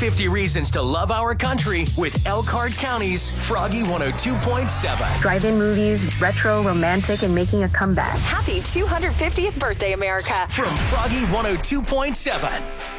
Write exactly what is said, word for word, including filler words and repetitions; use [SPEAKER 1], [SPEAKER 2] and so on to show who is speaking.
[SPEAKER 1] fifty Reasons to Love Our Country with Elkhart County's Froggy one oh two point seven.
[SPEAKER 2] Drive-in movies, retro, romantic, and making a comeback.
[SPEAKER 3] Happy two hundred fiftieth birthday, America.
[SPEAKER 1] From Froggy one oh two point seven.